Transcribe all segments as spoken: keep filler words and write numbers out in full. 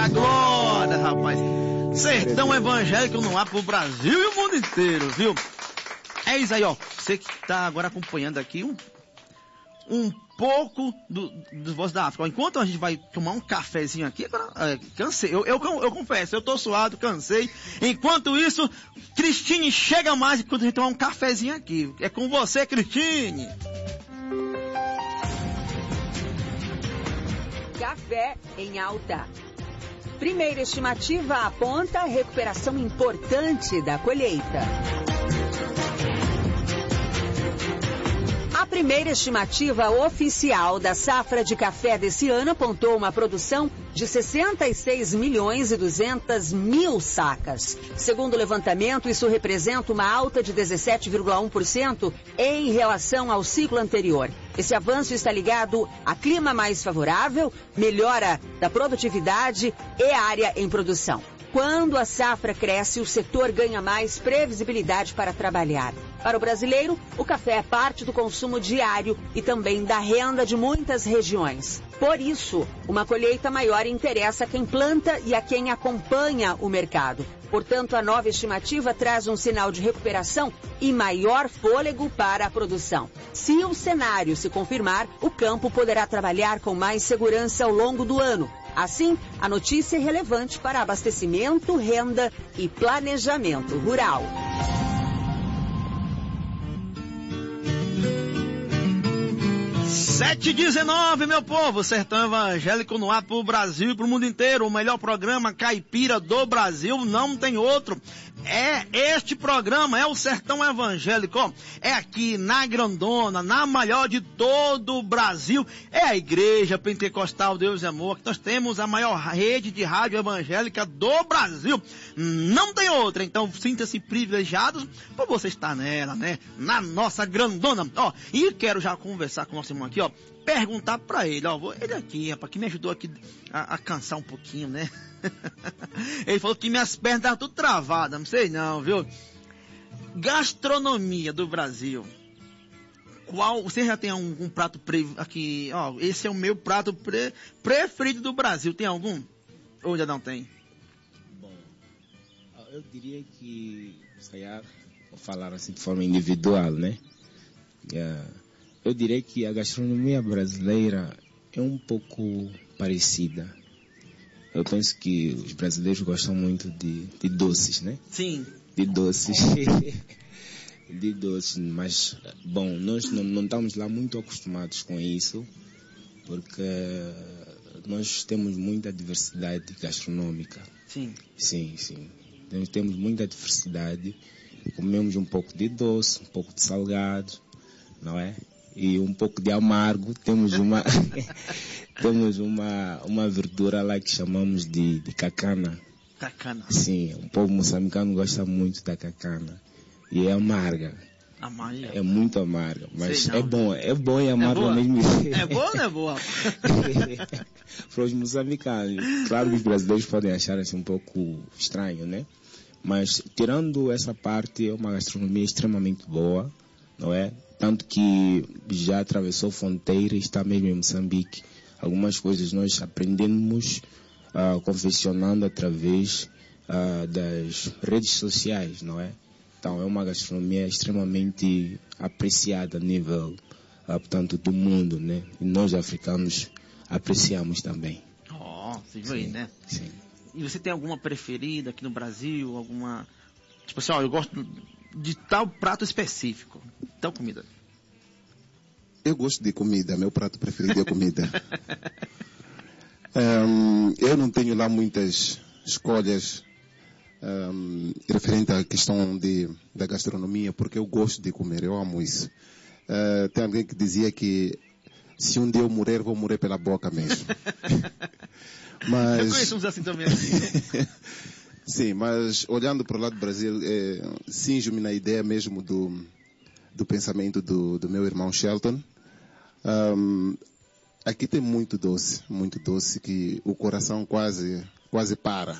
Eita glória, rapaz. Sertão evangélico no ar pro Brasil e o mundo inteiro, viu? É isso aí, ó. Você que tá agora acompanhando aqui um, um pouco do, do Voz da África. Enquanto a gente vai tomar um cafezinho aqui, agora, é, cansei. Eu, eu, eu confesso, eu tô suado, cansei. Enquanto isso, Cristine chega mais enquanto a gente tomar um cafezinho aqui. É com você, Cristine. Café em alta. Primeira estimativa aponta a recuperação importante da colheita. A primeira estimativa oficial da safra de café desse ano apontou uma produção de sessenta e seis milhões e duzentas mil sacas. Segundo o levantamento, isso representa uma alta de dezessete vírgula um por cento em relação ao ciclo anterior. Esse avanço está ligado a clima mais favorável, melhora da produtividade e área em produção. Quando a safra cresce, o setor ganha mais previsibilidade para trabalhar. Para o brasileiro, o café é parte do consumo diário e também da renda de muitas regiões. Por isso, uma colheita maior interessa a quem planta e a quem acompanha o mercado. Portanto, a nova estimativa traz um sinal de recuperação e maior fôlego para a produção. Se o cenário se confirmar, o campo poderá trabalhar com mais segurança ao longo do ano. Assim, a notícia é relevante para abastecimento, renda e planejamento rural. sete e dezenove, meu povo, Sertão Evangélico no ar pro Brasil e pro mundo inteiro. O melhor programa caipira do Brasil, não tem outro. É este programa, é o Sertão Evangélico, ó. É aqui na Grandona, na maior de todo o Brasil. É a Igreja Pentecostal Deus e Amor, que nós temos a maior rede de rádio evangélica do Brasil. Não tem outra, então sinta-se privilegiados por você estar nela, né? Na nossa Grandona, ó. E quero já conversar com o nosso irmão aqui, ó. Perguntar pra ele, ó. Ele aqui, rapaz, que me ajudou aqui a, a cansar um pouquinho, né? Ele falou que minhas pernas estavam tudo travadas, não sei não, viu? Gastronomia do Brasil. Qual, você já tem algum prato pre, aqui, ó, esse é o meu prato pre, preferido do Brasil, tem algum? Ou já não tem? Bom, eu diria que, se calhar, vou falar assim de forma individual, né? Yeah. Eu diria que a gastronomia brasileira é um pouco parecida. Eu penso que os brasileiros gostam muito de, de doces, né? Sim. De doces. de doces, mas, bom, nós não, não estamos lá muito acostumados com isso, porque nós temos muita diversidade gastronômica. Sim. Sim, sim. Nós temos muita diversidade. Comemos um pouco de doce, um pouco de salgado, não é? E um pouco de amargo. Temos uma temos uma uma verdura lá que chamamos de, de cacana. Cacana. Sim, o povo moçambicano gosta muito da cacana. E é amarga. Amarga. É muito amarga, mas é bom, é bom e amarga ao mesmo tempo. É boa ou não é boa? Para os moçambicanos. Claro que os brasileiros podem achar assim um pouco estranho, né? Mas tirando essa parte, é uma gastronomia extremamente boa, não é? Tanto que já atravessou fronteiras, está mesmo em Moçambique. Algumas coisas nós aprendemos uh, confeccionando através uh, das redes sociais, não é? Então é uma gastronomia extremamente apreciada a nível, uh, portanto, do mundo, né? E nós africanos apreciamos também. Oh, você viu aí, né? Sim. E você tem alguma preferida aqui no Brasil? Alguma... Tipo assim, ó, eu gosto de tal prato específico. Tal comida. Eu gosto de comida. Meu prato preferido é comida. um, eu não tenho lá muitas escolhas um, referente à questão de, da gastronomia, porque eu gosto de comer. Eu amo isso. Uh, tem alguém que dizia que se um dia eu morrer, vou morrer pela boca mesmo. Mas... Eu conheço uns assim também. Sim, mas olhando para o lado do Brasil, é, cinjo-me na ideia mesmo do, do pensamento do, do meu irmão Shelton. Um, aqui tem muito doce, muito doce que o coração quase, quase para.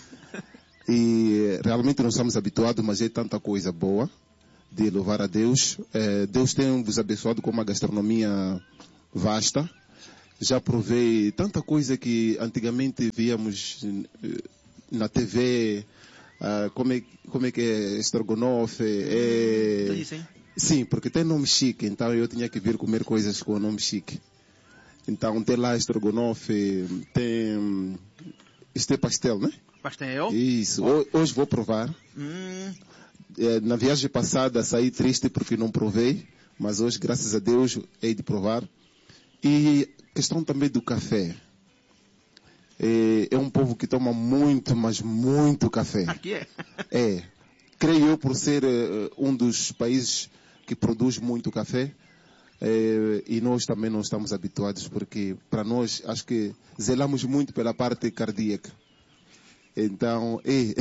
E realmente não estamos habituados, mas é tanta coisa boa de louvar a Deus. É, Deus tem vos abençoado com uma gastronomia vasta já provei tanta coisa que antigamente víamos na T V, uh, como, é, como é que é estrogonofe. É... Isso, hein? Sim, porque tem nome chique, então eu tinha que vir comer coisas com nome chique. Então tem lá estrogonofe, tem... Este é pastel, né? Pastel. Isso, hoje vou provar. Hum. É, na viagem passada saí triste porque não provei, mas hoje, graças a Deus, hei de provar. E questão também do café. É, é um povo que toma muito, mas muito café. Aqui é? É. Creio eu por ser uh, um dos países que produz muito café. É, e nós também não estamos habituados, porque para nós, acho que zelamos muito pela parte cardíaca. Então, é.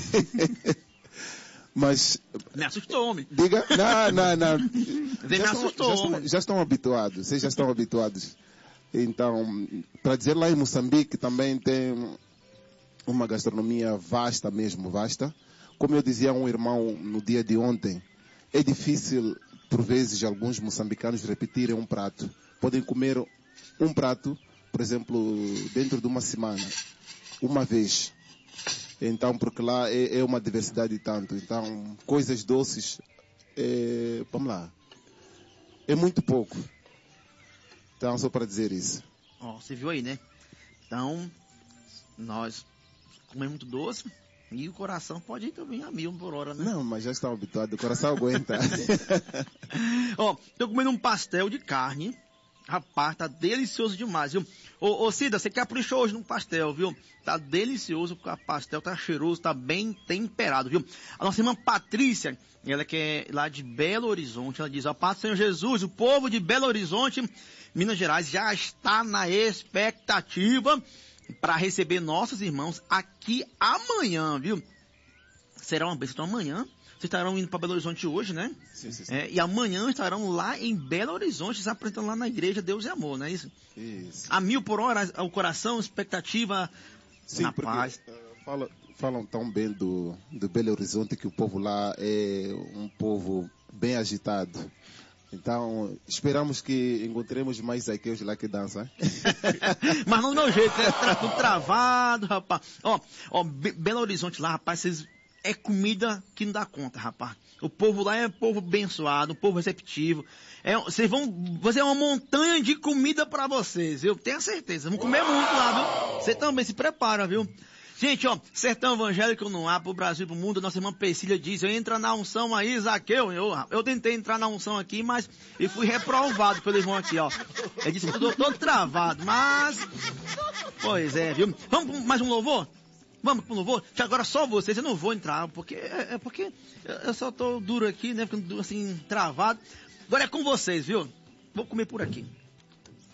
Mas... Me assustou, homem. Diga, não, não, não. Você me assustou, já, estão, já estão habituados, vocês já estão habituados. Então, para dizer, lá em Moçambique também tem uma gastronomia vasta mesmo, vasta. Como eu dizia a um irmão no dia de ontem, é difícil, por vezes, alguns moçambicanos repetirem um prato. Podem comer um prato, por exemplo, dentro de uma semana, uma vez. Então, porque lá é, é uma diversidade tanto. Então, coisas doces, é, vamos lá, é muito pouco. Então, só para dizer isso. Ó, você viu aí, né? Então, nós comemos muito doce e o coração pode ir também a mil por hora, né? Não, mas já estão habituados, o coração aguenta. Ó, tô comendo um pastel de carne. Rapaz, tá delicioso demais, viu? Ô, ô Cida, você caprichou hoje no pastel, viu? Tá delicioso, o pastel tá cheiroso, tá bem temperado, viu? A nossa irmã Patrícia, ela que é lá de Belo Horizonte, ela diz, ó, Paz do Senhor Jesus, o povo de Belo Horizonte, Minas Gerais, já está na expectativa para receber nossos irmãos aqui amanhã, viu? Será uma bênção, então amanhã. Vocês estarão indo para Belo Horizonte hoje, né? Sim, sim, sim. É, e amanhã estarão lá em Belo Horizonte, se apresentando lá na igreja Deus e Amor, não é isso? Isso. A mil por hora, o coração, expectativa. Sim, rapaz. porque uh, fala, falam tão bem do, do Belo Horizonte que o povo lá é um povo bem agitado. Então, esperamos que encontremos mais aqueles lá que dançam. Mas não do meu jeito, né? Tá tudo travado, rapaz. Ó, ó, Be- Belo Horizonte lá, rapaz, vocês... É comida que não dá conta, rapaz. O povo lá é povo abençoado, um povo receptivo. É, vocês vão fazer uma montanha de comida pra vocês, viu? Tenho certeza. Vão comer muito lá, viu? Você também se prepara, viu? Gente, ó, Sertão Evangélico no ar, pro Brasil e pro mundo. Nossa irmã Priscila diz, entra na unção aí, Zaqueu. Eu, eu tentei entrar na unção aqui, mas eu fui reprovado pelo irmão aqui, ó. Ele disse que eu tô todo travado, mas... Pois é, viu? Vamos pra mais um louvor? Vamos pro louvor? Que agora só vocês, eu não vou entrar, porque é, é porque eu só tô duro aqui, né? Ficando assim, travado. Agora é com vocês, viu? Vou comer por aqui.